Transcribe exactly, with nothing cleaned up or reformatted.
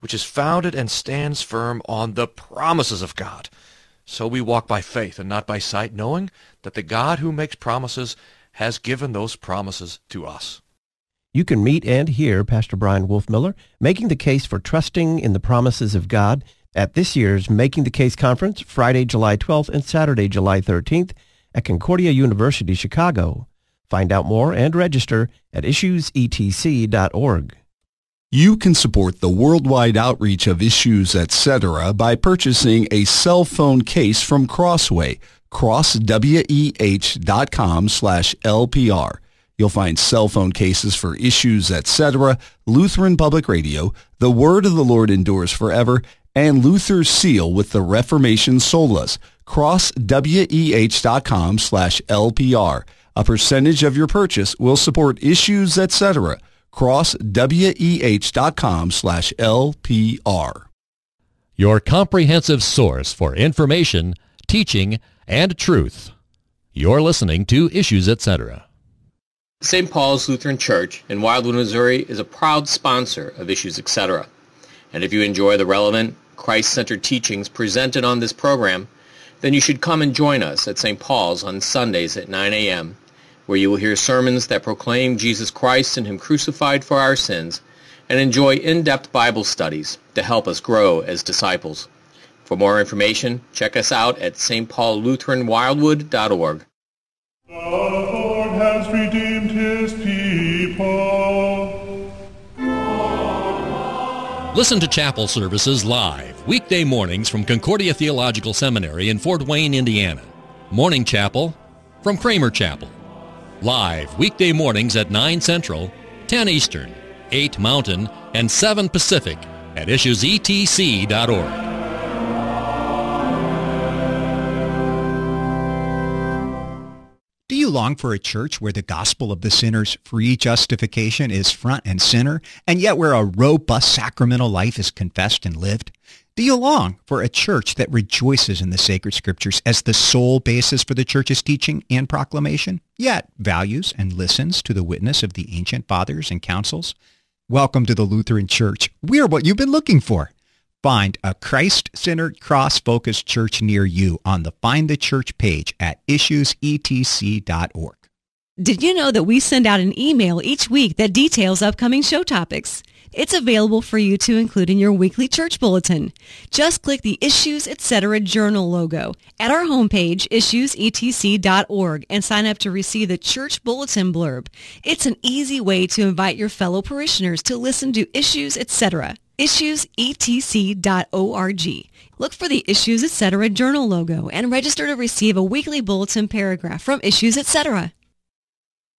which is founded and stands firm on the promises of God. So we walk by faith and not by sight, knowing that the God who makes promises has given those promises to us. You can meet and hear Pastor Brian Wolfmiller making the case for trusting in the promises of God at this year's Making the Case Conference, Friday, July twelfth and Saturday, July thirteenth at Concordia University, Chicago. Find out more and register at issues e t c dot org. You can support the worldwide outreach of Issues, et cetera by purchasing a cell phone case from Crossway, crossweh.com slash LPR. You'll find cell phone cases for Issues, et cetera, Lutheran Public Radio, The Word of the Lord Endures Forever, and Luther's Seal with the Reformation Solas, crossweh.com slash LPR. A percentage of your purchase will support Issues, et cetera, crossweh.com slash LPR. Your comprehensive source for information, teaching, and truth. You're listening to Issues, et cetera. Saint Paul's Lutheran Church in Wildwood, Missouri is a proud sponsor of Issues, et cetera. And if you enjoy the relevant, Christ-centered teachings presented on this program, then you should come and join us at Saint Paul's on Sundays at nine a.m., where you will hear sermons that proclaim Jesus Christ and Him crucified for our sins, and enjoy in-depth Bible studies to help us grow as disciples. For more information, check us out at s t paul lutheran wildwood dot org. The Lord has redeemed His people. Listen to chapel services live, weekday mornings from Concordia Theological Seminary in Fort Wayne, Indiana. Morning chapel from Kramer Chapel. Live weekday mornings at nine Central, ten Eastern, eight Mountain, and seven Pacific at issues e t c dot org. Do you long for a church where the gospel of the sinner's free justification is front and center, and yet where a robust sacramental life is confessed and lived? Do you long for a church that rejoices in the sacred scriptures as the sole basis for the church's teaching and proclamation, yet values and listens to the witness of the ancient fathers and councils? Welcome to the Lutheran Church. We're what you've been looking for. Find a Christ-centered, cross-focused church near you on the Find the Church page at issues e t c dot org. Did you know that we send out an email each week that details upcoming show topics? It's available for you to include in your weekly church bulletin. Just click the Issues, et cetera journal logo at our homepage, issues e t c dot org, and sign up to receive the church bulletin blurb. It's an easy way to invite your fellow parishioners to listen to Issues, et cetera issues e t c dot org. Look for the Issues, et cetera journal logo and register to receive a weekly bulletin paragraph from Issues, et cetera.